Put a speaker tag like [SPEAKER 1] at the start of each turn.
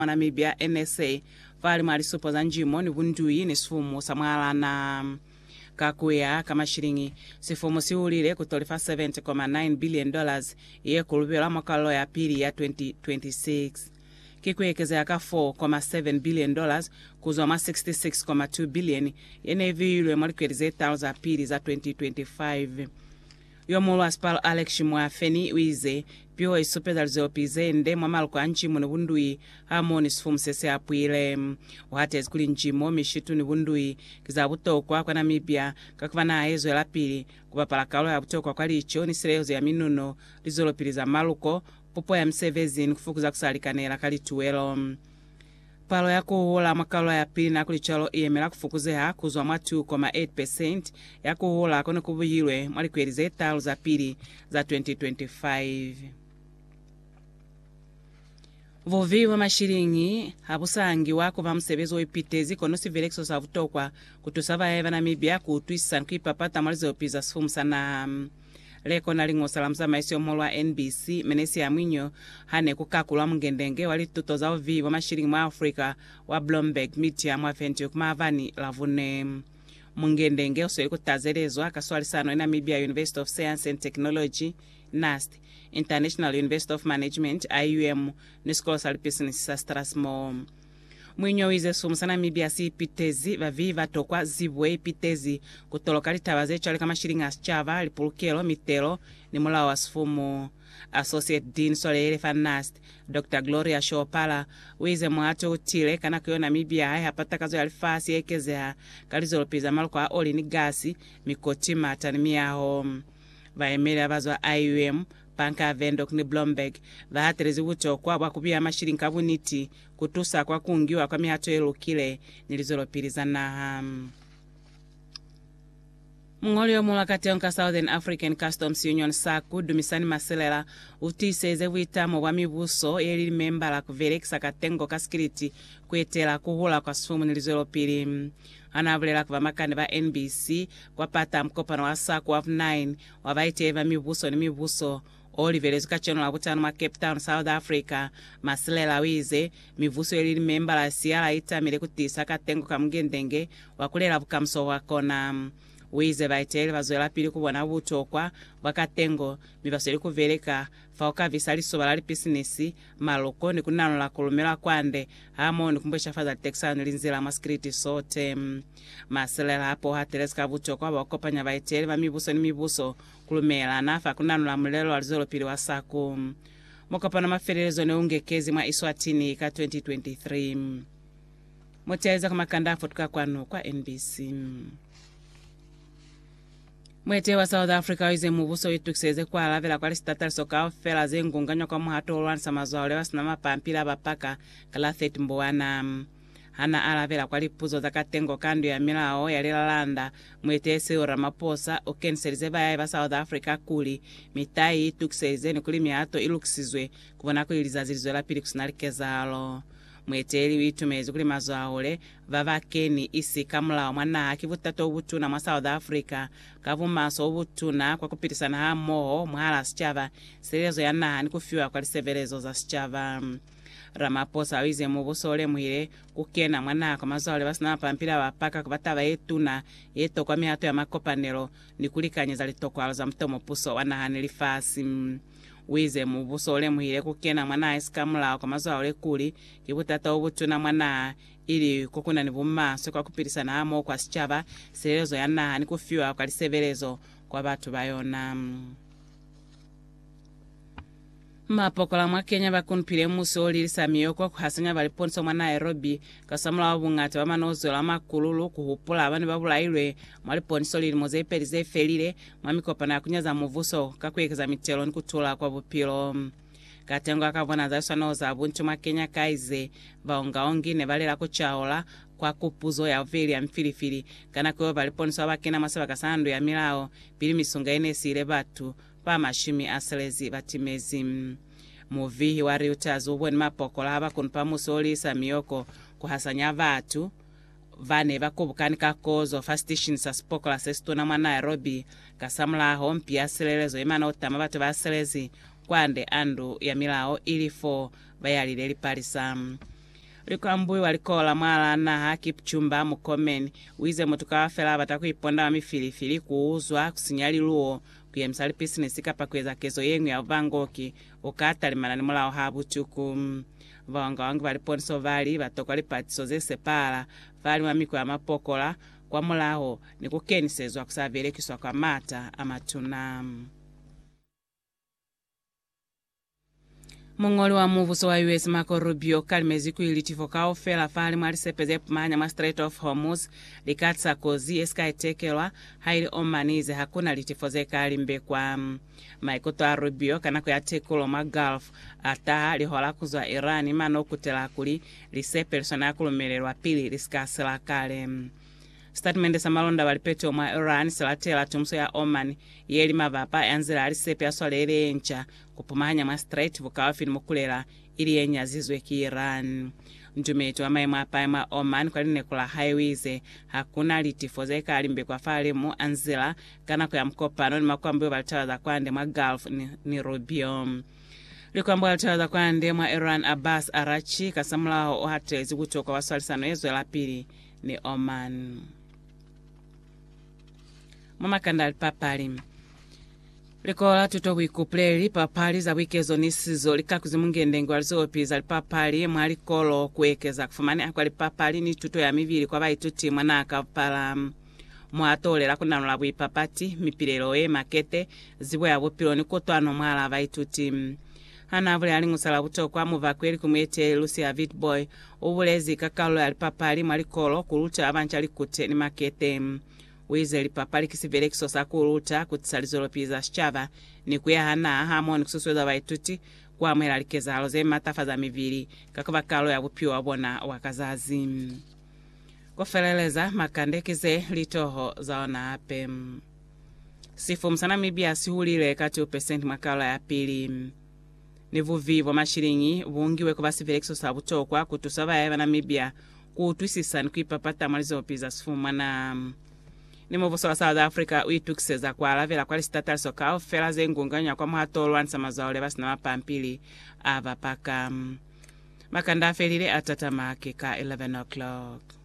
[SPEAKER 1] Namibia NSA vali mwali supo za njimo ni vunduyi ni sifumu samwala na kakuya kama shilingi sifumu siulile kutolifa $70.9 billion iye kulubela mwakalo ya pili ya 2026 kikwekeza yaka $4.7 billion kuzwa ma $66.2 billion yene viyulwe mwalikwelize talo za pili za 2025 yomulu aspal Alex Mwafeni wize pio isupeza lizopizende mwamaluko anchimo ni vunduyi hamoni sifumu sese apuile wahate zikuli njimo mishitu ni vunduyi kiza butokwa kwa Namibia kakuvana ezo ya lapili kupapala kalo ya butokwa kwa licho ni silezo ya minuno lizolopiliza maluko popo ya msevezini kufukuza kusalikanela kalituwelo palo ya kuhula makalo ya pili na kulichalo iyemela kufukuzeha kuzwa mwa 2.8% ya kuhula kone kubuyilwe mwalikwelize talo za pili za 2025 voviwa mashilingi habusangiwa kuva msevezo wepitezi kono sivelekso savutokwa kutusava eva Namibia kutwisa nkuipapata mwalizopiza sifumu sana leko nalingo salamsa maisio mholwa NBC menesi ya mwinyo hane kukakulwa mngendenge wali tutoza uviwa mashilingi mwa Afrika wa Bloomberg Media mwa 20 kumavani lavune mngendenge usweli kutazelezwa kaswali sano Namibia University of Science and Technology NUST International University of Management IUM Niskolosal Business Strasmo mwinyo wize sumu sana Namibia si pitezi vaviva tokwa zibwe pitezi kutoloka litabaze chale kama shilingi aschava lipulukelo mitelo ni mula wa sifumu Associate Dean Solele Fanast Dr. Gloria Shopala wize mwato utile kana kuyo Namibia hapata kazo ya alifasi ekezea kalizolopiza maluko wa oli ni gasi mikoti matanimiaho vaemele abazwa IUM panka vendok ni Bloomberg vahaterezi butokwa bwakubia mashilingi kabuniti kutusa kwa kungiwa kwa mihato elukile nilizolopiliza na mngoli omula kati yonka Southern African Customs Union SACU dumisani maselela utiseze witamo wa mibuso yeli membala kuvelekisa katengo kaskiriti kuetela kuhula kwa sifumu nilizolopili anavulela kuva makani va NBC kwa pata mkopano wa SACU of 9 wavaiteva mibuso ni mibuso Oliveres kachano la butano ma Cape Town South Africa maselela wize mivuso yeli membala siala itamile kutisa katengo kamgendenge wakulela bukamso wakona wize vaitele vazoela pili kubona butokwa wakatengo mivaseli kuveleka fauka visali soba li business maloko ni kunano la kulumela kwande hamo ni kumbesha fadha Texan linzela maskriti sote maselela hapo hateleka butokwa wakopanya vaitele va mibuso ni mibuso kulumela nafa kunano la mulelo alizolo pili wa SACU mokopana maferelezo ne ungekezi mwa Iswatini ka 2023 moteza kama kanda fotuka kwano kwa NBC mwete wa South Africa wize mubuso witukiseze kwa alavela kwa listatali soka ofela zengunganyo kwa muhato olwanisa mazwao wasina mapampila bapaka kalathet mbowana hana alavela kwa lipuzo za katengo kandu ya milao ya lilalanda mwete Cyril Ramaphosa ukenselize bayayi ba South Africa kuli mitai itukiseze ni kuli mihato ilukisizwe kubona kuilizazilizwe la pili kusinalikezalo mweteli witumezi kuli mazwaole vavakeni isi kamula mwana akivutato ubutuna mwa South Africa kavumaso ubutuna kwa kupitisana hamoho mhala sichava selezo ya naha ni kufiwa kwa lisevelezo za sichava Ramaphosa wize mubusole mwile kukena mwana kwa mazwaole basina mapampila wapaka kubatava yetuna yeto kwa mihato ya makopanelo ni kulikanyeza litokwa za mtomo puso wanaha nilifasi wize mubusole mwile kukena mwana esikamula kwa mazwaole kuli kibutata ubutuna mwana ili kukuna ni bumaso kwa kupitisana hamo kwa sichava selezo ya naha ni kufiwa kwa lisevelezo kwa batu bayona mapokola mwa Kenya bakunpile musoli lisamiyoko kuhasanya baliponso mwa Nairobi kasamula wabungate wa manozo la makululu kuhupula abani babulailwe mwaliponso lili mozepelize felile mwamikopana kunyaza muvuso kakwekeza mitelo ni kutula kwa bupilo katengo akavona zaiswa noza abuntu mwa Kenya kaize vaongaongi ne valela kuchaola kwa kupuzo ya veli ya mfilifili kana kwa baliponso abakena masaba kasandu ya milao pili misunga enesile batu pa mashimi aselezi batimezi muvihi wa Reuters ubweni mapokola abakunpa musoli samiyoko kuhasanya vatu vane bakubukani kakozo first station saspokola sestuna mwa Nairobi kasamula hompi aselelezo imana otama batu baselezi kwande andu ya milao ilifo bayalile lipalisa likwambuyi walikola mwala na Kipchumba Murkomen wize motuka wafela batakuiponda wa mifilifili kuuzwa kusinyali luo kuyemsali business kapakweza kezo yengu ya vangoki ukatalimana ni mulao habuchuku vanga wangi valiponso vali batoko lipatiso zesepala vali mwamiko ya mapokola kwa mulao ni kukenisezwa kusavelekiswa kwa mata amatuna. Mungoli wa muvuso wa US Marco Rubio kalimezi kuilitifo kaofela fali mwali sepeze pumanya mwa Strait of Hormuz likatsa kozi eska itekelwa haili omanize hakuna litifoze kalimbe kwa maikoto a Rubio kanako ya tekulo ma Gulf ata lihola kuzwa Iran mano kutela kuli lise persona ya kulumelelwa pili liskasila kale. Statement samalonda walipeto mwa Iran silatela tumso ya Oman yeli mavapa yanzila alisepe ya swalele encha kupumanya mwa Strait vukawafini mukulela ili enya zizwe ki Iran. Njumeto wa maimwa hapa mwa Oman kwa linekula highways hakuna litifoze kalimbe kwa falimu anzila kana kwa mkopano ni makuambiwa walitawaza kwande mwa Gulf ni Rubio. Likwambo walitawaza kwande mwa Iran Abbas Arachi kasamulao ohatezi kutoka waswalisano yezo la pili ni Oman. Mama kandali papali likola tuto wikupleli papali za wikezo nisizo likakuzimungendengo alizopiza lipapali mwali kolo kuwekeza kufumani akwali papali ni tuto ya mivili kwa baituti mwanaka pala mwatolera kunanula bwipapati mipilelo makete zibwe ya bupiloni kotwano mwala baituti hanavule alingusala butokwa muvakweli kumwete Lucia Vitboy ubulezi kakalo ya lipapali mwali kolo kulucha abancha likute ni makete wize lipapali kisivelekso sakuluta kutisalizolopiza shchava ni kuyahana hamoni kususweza baituti kwa mwela likeza aloze matafa za mivili kakaba kalo ya bupiwa wabona wakazazi kufeleleza makandekeze litoho zaona ape sifu msana mibia sihulile kati upesenti makalo ya pili nivuvivo mashiringi vungiwe kwa basivelekso sabutokwa kutusava ya Namibia kutuisisa nikuipapata malizo piza sifu mana ni muvuso wa South Africa uitukiseza kwa alavela kwa listatal soka ofela zengunganya kwa muhatolo wansa mazaole basi na mapampili ava paka makanda felile atata make ka 11 o'clock.